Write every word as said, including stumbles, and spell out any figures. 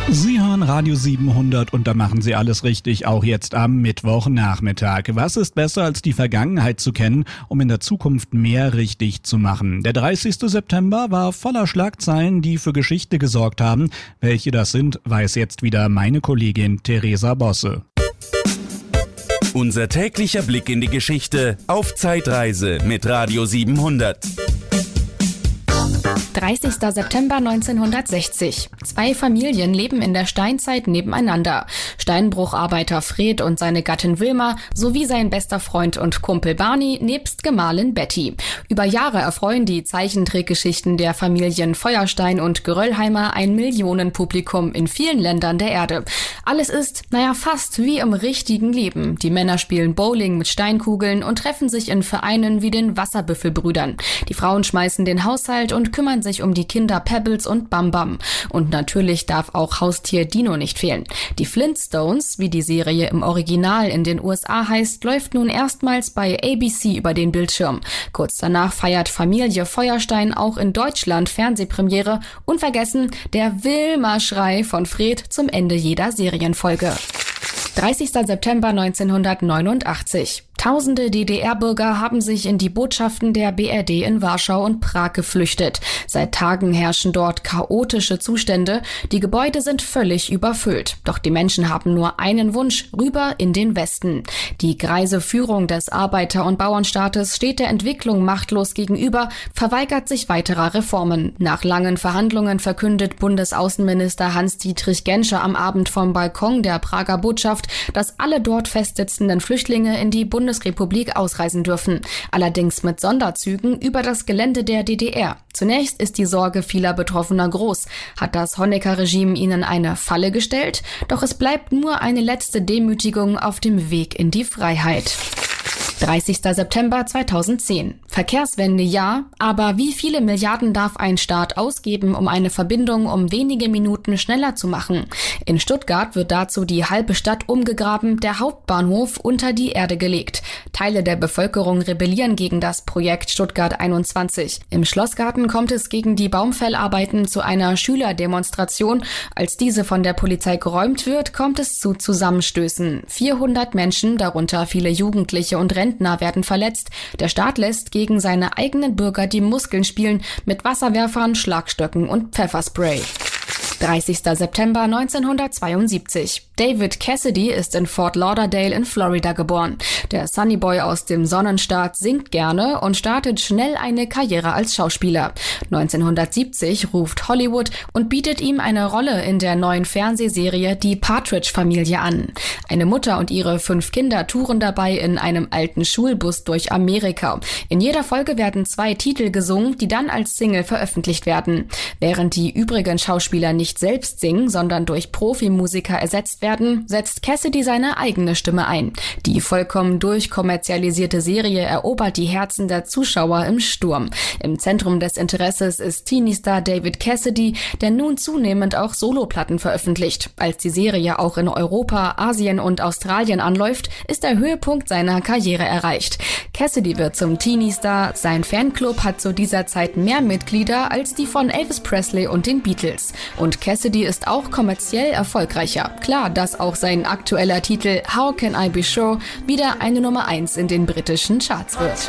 Sie hören Radio siebenhundert und da machen Sie alles richtig, auch jetzt am Mittwochnachmittag. Was ist besser, als die Vergangenheit zu kennen, um in der Zukunft mehr richtig zu machen? Der dreißigste September war voller Schlagzeilen, die für Geschichte gesorgt haben. Welche das sind, weiß jetzt wieder meine Kollegin Theresa Bosse. Unser täglicher Blick in die Geschichte auf Zeitreise mit Radio siebenhundert. dreißigster September neunzehnhundertsechzig. Zwei Familien leben in der Steinzeit nebeneinander. Steinbrucharbeiter Fred und seine Gattin Wilma sowie sein bester Freund und Kumpel Barney nebst Gemahlin Betty. Über Jahre erfreuen die Zeichentrickgeschichten der Familien Feuerstein und Geröllheimer ein Millionenpublikum in vielen Ländern der Erde. Alles ist, naja, fast wie im richtigen Leben. Die Männer spielen Bowling mit Steinkugeln und treffen sich in Vereinen wie den Wasserbüffelbrüdern. Die Frauen schmeißen den Haushalt und kümmern sich um die Kinder Pebbles und Bam Bam. Und natürlich darf auch Haustier Dino nicht fehlen. Die Flintstones, wie die Serie im Original in den U S A heißt, läuft nun erstmals bei A B C über den Bildschirm. Kurz danach feiert Familie Feuerstein auch in Deutschland Fernsehpremiere. Unvergessen der Wilma-Schrei von Fred zum Ende jeder Serienfolge. dreißigster September neunzehnhundertneunundachtzig. Tausende D D R-Bürger haben sich in die Botschaften der B R D in Warschau und Prag geflüchtet. Seit Tagen herrschen dort chaotische Zustände. Die Gebäude sind völlig überfüllt. Doch die Menschen haben nur einen Wunsch: rüber in den Westen. Die greise Führung des Arbeiter- und Bauernstaates steht der Entwicklung machtlos gegenüber, verweigert sich weiterer Reformen. Nach langen Verhandlungen verkündet Bundesaußenminister Hans-Dietrich Genscher am Abend vom Balkon der Prager Botschaft, dass alle dort festsitzenden Flüchtlinge in die Bundesrepublik ausreisen dürfen. Allerdings mit Sonderzügen über das Gelände der D D R. Zunächst ist die Sorge vieler Betroffener groß. Hat das Honecker-Regime ihnen eine Falle gestellt? Doch es bleibt nur eine letzte Demütigung auf dem Weg in die Freiheit. dreißigster September zweitausendzehn. Verkehrswende ja, aber wie viele Milliarden darf ein Staat ausgeben, um eine Verbindung um wenige Minuten schneller zu machen? In Stuttgart wird dazu die halbe Stadt umgegraben, der Hauptbahnhof unter die Erde gelegt. Teile der Bevölkerung rebellieren gegen das Projekt Stuttgart einundzwanzig. Im Schlossgarten kommt es gegen die Baumfellarbeiten zu einer Schülerdemonstration. Als diese von der Polizei geräumt wird, kommt es zu Zusammenstößen. vierhundert Menschen, darunter viele Jugendliche und Rentner, werden verletzt. Der Staat lässt gegen seine eigenen Bürger die Muskeln spielen mit Wasserwerfern, Schlagstöcken und Pfefferspray. dreißigster September neunzehnhundertzweiundsiebzig. David Cassidy ist in Fort Lauderdale in Florida geboren. Der Sunnyboy aus dem Sonnenstaat singt gerne und startet schnell eine Karriere als Schauspieler. neunzehnhundertsiebzig ruft Hollywood und bietet ihm eine Rolle in der neuen Fernsehserie Die Partridge-Familie an. Eine Mutter und ihre fünf Kinder touren dabei in einem alten Schulbus durch Amerika. In jeder Folge werden zwei Titel gesungen, die dann als Single veröffentlicht werden. Während die übrigen Schauspieler nicht selbst singen, sondern durch Profimusiker ersetzt werden, setzt Cassidy seine eigene Stimme ein. Die vollkommen durchkommerzialisierte Serie erobert die Herzen der Zuschauer im Sturm. Im Zentrum des Interesses ist Teenie-Star David Cassidy, der nun zunehmend auch Soloplatten veröffentlicht. Als die Serie auch in Europa, Asien und Australien anläuft, ist der Höhepunkt seiner Karriere erreicht. Cassidy wird zum Teenie-Star, sein Fanclub hat zu dieser Zeit mehr Mitglieder als die von Elvis Presley und den Beatles. Und Cassidy ist auch kommerziell erfolgreicher. Klar, dass auch sein aktueller Titel How Can I Be Sure wieder eine Nummer eins in den britischen Charts wird.